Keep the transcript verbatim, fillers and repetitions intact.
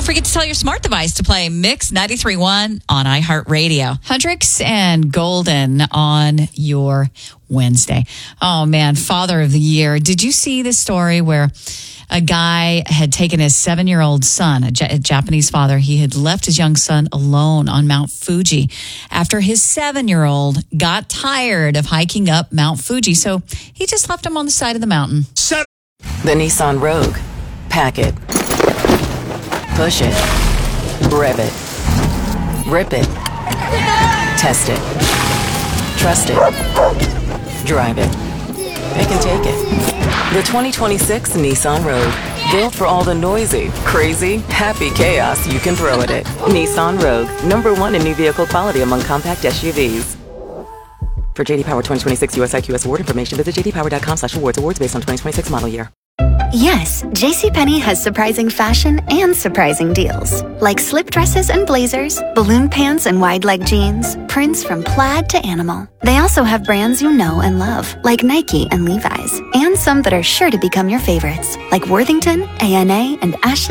forget to tell your smart device to play Mix ninety-three point one on iHeartRadio. Hendrix and Golden on your Wednesday. Oh, man, Father of the Year. Did you see this story where a guy had taken his seven-year-old son, a, J- a Japanese father, he had left his young son alone on Mount Fuji after his seven-year-old got tired of hiking up Mount Fuji. So he just left him on the side of the mountain. The Nissan Rogue. Pack it. Push it. Rev it. Rip it. Test it. Trust it. Drive it. Pick and take it. The twenty twenty-six Nissan Rogue. Built for all the noisy, crazy, happy chaos you can throw at it. Nissan Rogue. Number one in new vehicle quality among compact S U Vs. For J D Power twenty twenty-six U S I Q S award information, visit j d power dot com slash awards. Awards based on twenty twenty-six model year. Yes, JCPenney has surprising fashion and surprising deals. Like slip dresses and blazers, balloon pants and wide leg jeans, prints from plaid to animal. They also have brands you know and love, like Nike and Levi's, and some that are sure to become your favorites, like Worthington, A N A, and Ashley